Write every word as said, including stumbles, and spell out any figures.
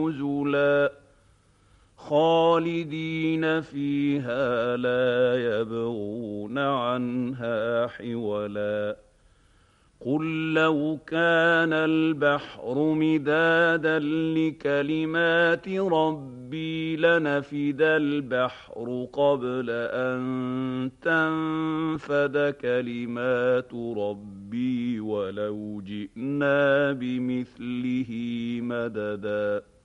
نُزُلًا خَالِدِينَ فِيهَا لَا يَبْغُونَ عَنْهَا حِوَلًا قُل لَّوْ كَانَ الْبَحْرُ مِدَادًا لِّكَلِمَاتِ رَبِّي لَنَفِدَ الْبَحْرُ قَبْلَ أَن تَنفَدَ كَلِمَاتُ رَبِّي وَلَوْ جِئْنَا بِمِثْلِهِ مَدَدًا